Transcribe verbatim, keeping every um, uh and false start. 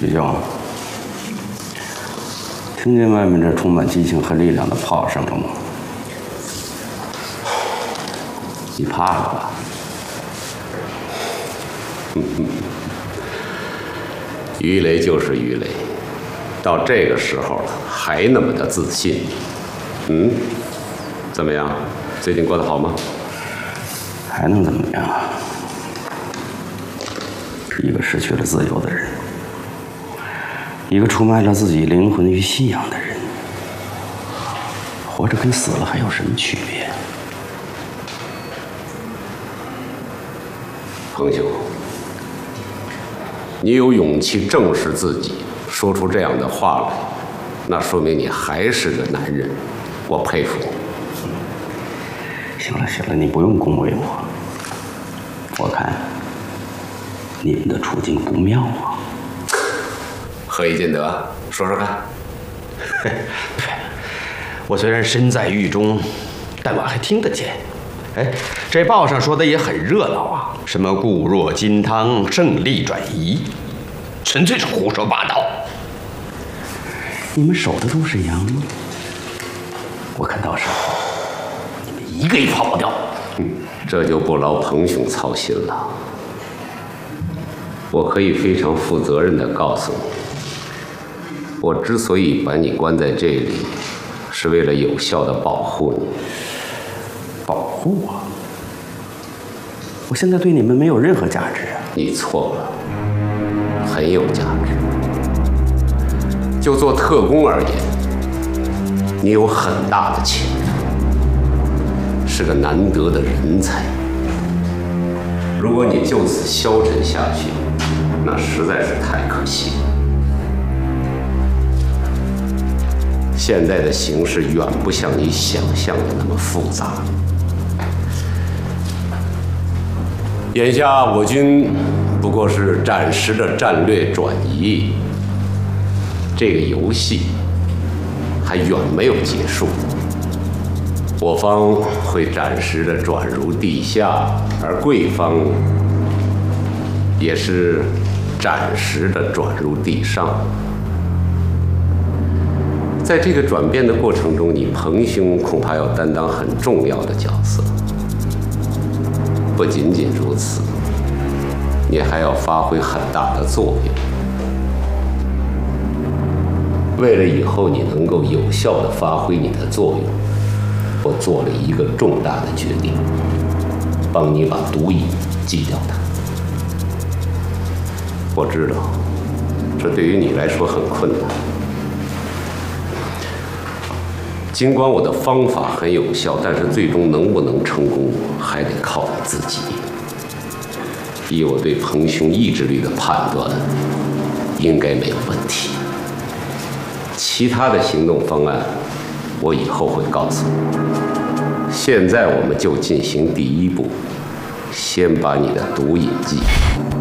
许教，听见外面这充满激情和力量的炮声了吗？你怕了吧？ 嗯嗯，鱼雷就是鱼雷，到这个时候了还那么的自信。嗯，怎么样？最近过得好吗？ 还能怎么样？是一个失去了自由的人，一个出卖了自己灵魂与信仰的人。活着跟死了还有什么区别？ 彭兄，你有勇气正视自己，说出这样的话来，那说明你还是个男人，我佩服你。 行了行了，你不用恭维我。我看你们的处境不妙啊。 何以见得？说说看。 我虽然身在狱中，但我还听得见。哎，这报上说的也很热闹啊，什么固若金汤、胜利转移，纯粹是胡说八道。 你们守的都是羊，我看到时候你们一个也跑不掉。 嗯，这就不劳彭兄操心了。我可以非常负责任地告诉你，我之所以把你关在这里，是为了有效地保护你。 保护我？我现在对你们没有任何价值啊！ 你错了，很有价值。就做特工而言，你有很大的潜力，是个难得的人才。如果你就此消沉下去，那实在是太可惜了。现在的形势远不像你想象的那么复杂。眼下我军不过是暂时的战略转移，这个游戏还远没有结束。我方会暂时的转入地下，而贵方也是暂时的转入地上。在这个转变的过程中，你彭兄恐怕要担当很重要的角色。不仅仅如此，你还要发挥很大的作用。为了以后你能够有效地发挥你的作用，我做了一个重大的决定，帮你把毒瘾戒掉它。我知道，这对于你来说很困难。尽管我的方法很有效，但是最终能不能成功，还得靠你自己。以我对彭兄意志力的判断，应该没有问题。其他的行动方案，我以后会告诉你。现在我们就进行第一步，先把你的毒瘾戒。